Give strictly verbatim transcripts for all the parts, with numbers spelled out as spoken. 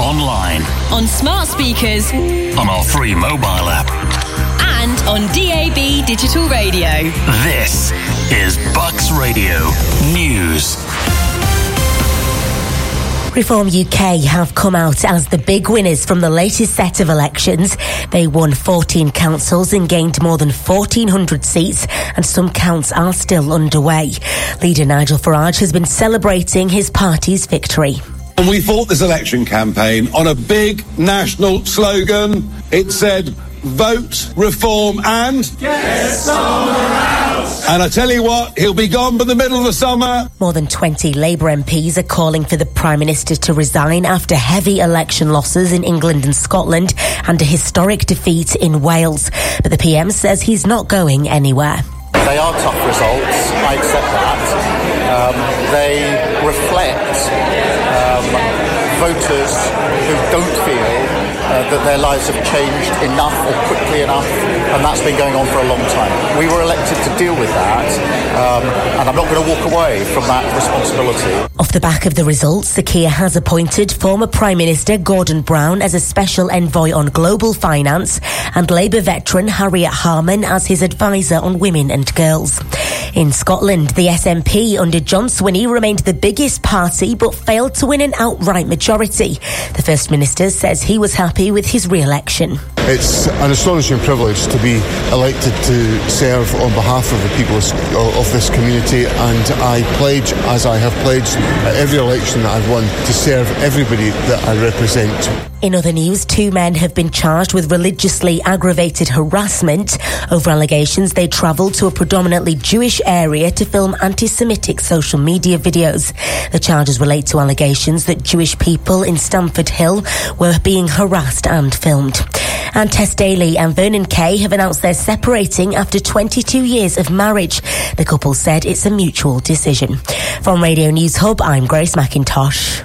online, on smart speakers, on our free mobile app, and on D A B digital radio. This is Bucks Radio News. Reform U K have come out as the big winners from the latest set of elections. They won fourteen councils and gained more than fourteen hundred seats, and some counts are still underway. Leader Nigel Farage has been celebrating his party's victory. And we fought this election campaign on a big national slogan. It said, vote, reform and... get Starmer out! And I tell you what, he'll be gone by the middle of the summer. More than twenty Labour M Ps are calling for the Prime Minister to resign after heavy election losses in England and Scotland and a historic defeat in Wales. But the P M says he's not going anywhere. They are tough results, I accept that. Um, they reflect um, voters who don't feel uh, that their lives have changed enough or quickly enough, and that's been going on for a long time. We were elected to deal with that, um, and I'm not going to walk away from that responsibility. Off the back of the results, Sir Keir has appointed former Prime Minister Gordon Brown as a special envoy on global finance and Labour veteran Harriet Harman as his advisor on women and girls. In Scotland, the S N P under John Swinney remained the biggest party but failed to win an outright majority. The First Minister says he was happy with his re-election. It's an astonishing privilege to be elected to serve on behalf of the people of this community, and I pledge, as I have pledged at every election that I've won, to serve everybody that I represent. In other news, two men have been charged with religiously aggravated harassment over allegations they travelled to a predominantly Jewish area to film anti-Semitic social media videos. The charges relate to allegations that Jewish people in Stamford Hill were being harassed and filmed. And Tess Daly and Vernon Kay have announced they're separating after twenty-two years of marriage. The couple said it's a mutual decision. From Radio News Hub, I'm Grace McIntosh.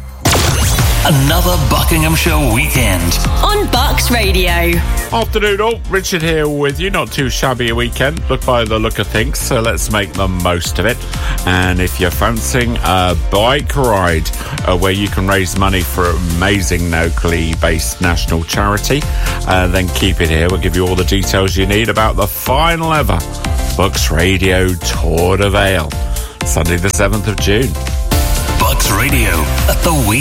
Another Buckinghamshire weekend on Bucks Radio. Afternoon all, Richard here with you. Not too shabby a weekend, look by the look of things, so let's make the most of it. And if you're fancying a bike ride uh, where you can raise money for an amazing locally based national charity, uh, then keep it here. We'll give you all the details you need about the final ever Bucks Radio Tour de Vale, Sunday the seventh of June. Bucks Radio at the weekend.